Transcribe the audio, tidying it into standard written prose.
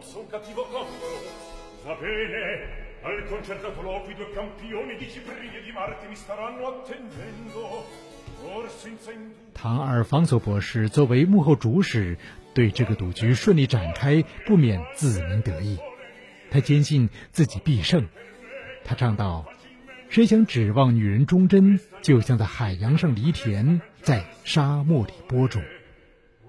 mozzo, un cattivo cotto. Va bene. Al concerto colloqui 2 campioni di Cipria e di Marte mi staranno attendendo. Forse in sen... 唐阿尔方索博士作为幕后主使，对这个赌局顺利展开不免自鸣得意。他坚信自己必胜。他唱道：谁想指望女人忠贞，就像在海洋上犁田，在沙漠里播种。